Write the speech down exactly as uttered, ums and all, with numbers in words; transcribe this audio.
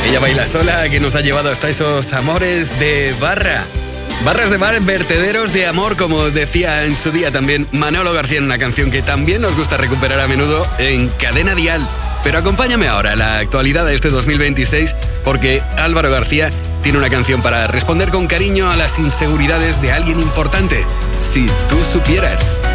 Ella baila sola, que nos ha llevado hasta esos amores de barra. Barras de bar, vertederos de amor, como decía en su día también Manolo García en una canción que también nos gusta recuperar a menudo en Cadena Dial. Pero acompáñame ahora a la actualidad de este dos mil veintiséis, porque Álvaro García tiene una canción para responder con cariño a las inseguridades de alguien importante. Si tú supieras.